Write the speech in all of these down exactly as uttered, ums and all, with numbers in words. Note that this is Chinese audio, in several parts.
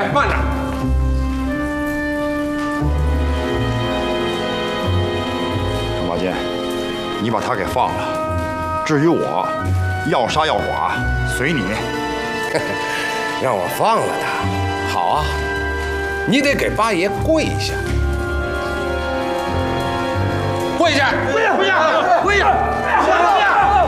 慢着。 郑八戒，你把他给放了。至于我，要杀要剐，随你。 让我放了他，好啊，你得给八爷跪下。跪下！ 跪下！跪下！跪下！跪下！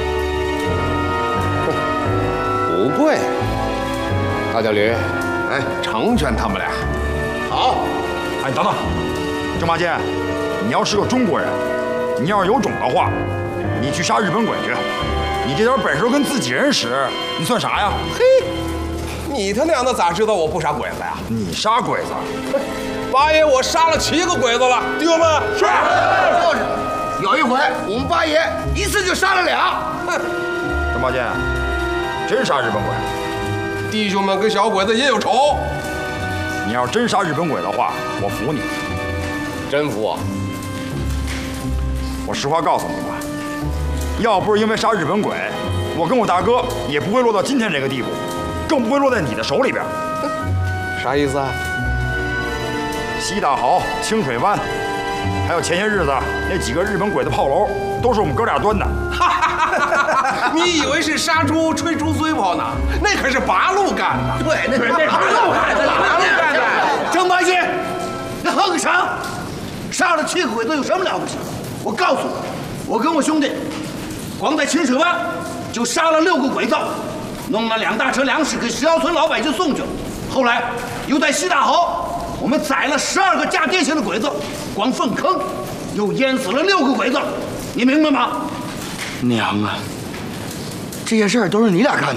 不跪。大脚驴， 哎， 成全他们俩。 好。哎，等等，郑八戒，你要是个中国人，你要是有种的话，你去杀日本鬼去。你这点本事都跟自己人使，你算啥呀？ 嘿，你他娘的咋知道我不杀鬼子呀？ 你杀鬼子？ 八爷，我杀了七个鬼子了，弟兄们。 是。就是，有一回我们八爷一次就杀了俩。 哼， 郑八戒，真杀日本鬼？ 弟兄们跟小鬼子也有仇。 你要真杀日本鬼的话，我服你。 真服我？ 我实话告诉你吧，要不是因为杀日本鬼，我跟我大哥也不会落到今天这个地步，更不会落在你的手里边。 啥意思啊？ 西大豪、清水湾，还有前些日子那几个日本鬼的炮楼，都是我们哥俩端的。 你以为是杀猪吹出嘴炮呢？那可是八路干的。 对，那是那八路干的，八路干的。郑八戒，你哼个啥？杀了七个鬼子有什么了不起？我告诉你，我跟我兄弟，光在清水湾就杀了六个鬼子，弄了两大车粮食给石窑村老百姓送去了。后来又在西大豪，我们宰了十二个架跌型的鬼子，光粪坑又淹死了六个鬼子，你明白吗？ 娘啊，这些事儿都是你俩干的。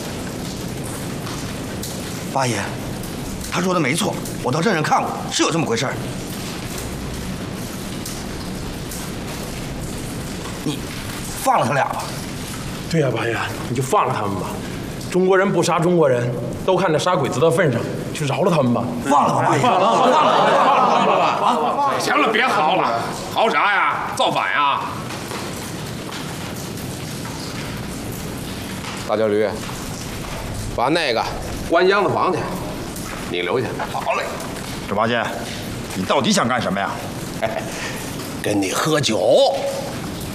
八爷，他说的没错，我到镇上看过，是有这么回事儿。你放了他俩吧。 对呀，八爷，你就放了他们吧。中国人不杀中国人，都看在杀鬼子的份上，去饶了他们吧。 放了吧，八爷，放了，放了， 放了吧，放了吧。行了，别嚎了，嚎啥呀？造反呀！大脚驴，把那个关箱子房去，你留下。 好嘞。 郑八戒，你到底想干什么呀？ 跟你喝酒。